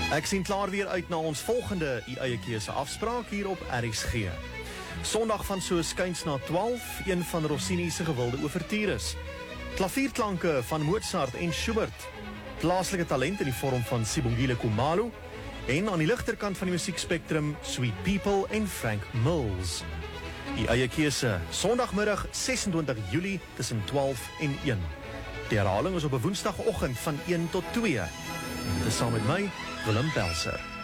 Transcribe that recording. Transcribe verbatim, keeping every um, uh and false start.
Ek sien klaar weer uit na ons volgende U Eie Keuse afspraak hier op R S G. Sondag van so skuins na twaalf, een van Rossini se gewilde ouvertures. Klavierklanke van Mozart en Schubert. Plaaslike talent in die vorm van Sibongile Khumalo. En aan die ligterkant van die musiekspektrum, Sweet People en Frank Mills. U Eie Keuse, Sondagmiddag ses en twintig Julie tussen twaalf en een. Die herhaling is op 'n woensdagoggend van een tot twee. Dit is saam met my, Willem Pelser.